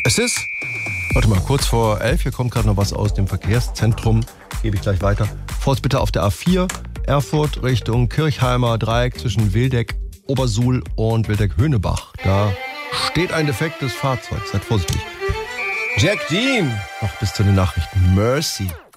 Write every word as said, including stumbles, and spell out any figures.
Es ist, warte mal, kurz vor elf. Hier kommt gerade noch was aus dem Verkehrszentrum. Gebe ich gleich weiter. Vorsicht bitte auf der A vier, Erfurt Richtung Kirchheimer Dreieck zwischen Wildeck, Obersuhl und Wildeck-Höhnebach. Da steht ein defektes Fahrzeug. Seid vorsichtig. Jack Dean. Noch bis zu den Nachrichten. Mercy.